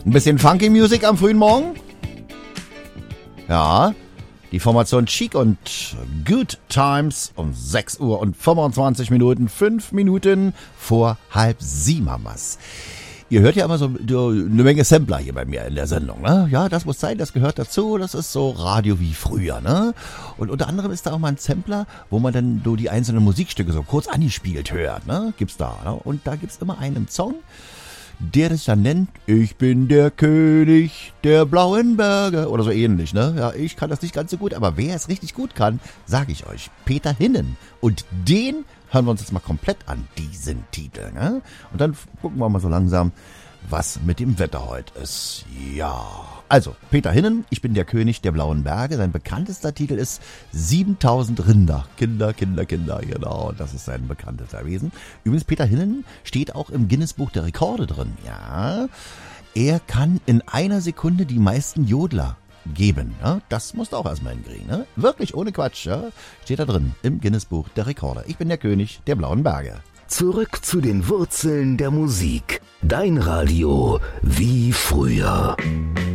Ein bisschen Funky Music am frühen Morgen? Ja, die Formation Chic und Good Times um 6 Uhr und 25 Minuten, 5 Minuten vor 6:30 haben wir's. Ihr hört ja immer so eine Menge Sampler hier bei mir in der Sendung, ne? Ja, das muss sein, das gehört dazu, das ist so Radio wie früher, ne? Und unter anderem ist da auch mal ein Sampler, wo man dann so die einzelnen Musikstücke so kurz angespielt hört, ne? Gibt's da, ne? Und da gibt's immer einen Song, der sich dann nennt, ich bin der König der blauen Berge oder so ähnlich, ne? Ja, ich kann das nicht ganz so gut, aber wer es richtig gut kann, sage ich euch, Peter Hinnen. Und den hören wir uns jetzt mal komplett an, diesen Titel, ne? Und dann gucken wir mal so langsam, was mit dem Wetter heute ist. Ja, also, Peter Hinnen, ich bin der König der blauen Berge. Sein bekanntester Titel ist 7000 Rinder. Kinder, genau, das ist sein bekanntester gewesen. Übrigens, Peter Hinnen steht auch im Guinness-Buch der Rekorde drin, ja. Er kann in einer Sekunde die meisten Jodler geben, ne? Das musst du auch erstmal hinkriegen, ne? Wirklich, ohne Quatsch, ja? Steht da drin im Guinness-Buch der Rekorde. Ich bin der König der blauen Berge. Zurück zu den Wurzeln der Musik. Dein Radio wie früher.